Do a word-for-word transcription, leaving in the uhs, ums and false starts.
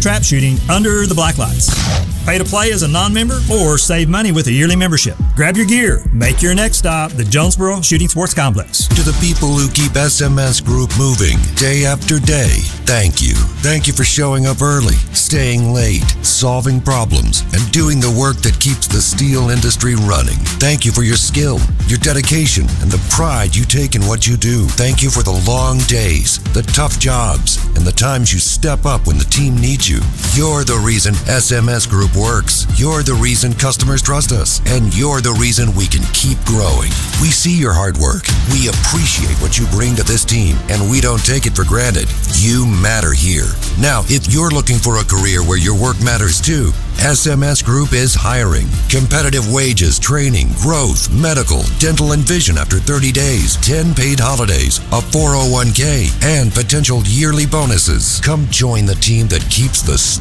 trap shooting under the black lights. Pay to play as a non-member or save money with a yearly membership. Grab your gear. Make your next stop the Jonesboro Shooting Sports Complex. To the people who keep S M S Group moving day after day, thank you. Thank you for showing up early, staying late, solving problems, and doing the work that keeps the steel industry running. Thank you for your skill, your dedication, and the pride you take in what you do. Thank you for the long days, the tough jobs, and the times you step up when the team needs you. You're the reason S M S Group works. You're the reason customers trust us, and you're the reason we can keep growing. We see your hard work. We appreciate what you bring to this team, and we don't take it for granted. You matter here. Now, if you're looking for a career where your work matters too, S M S Group is hiring. Competitive wages, training, growth, medical, dental, and vision after thirty days, ten paid holidays, a four oh one k, and potential yearly bonuses. Come join the team that keeps the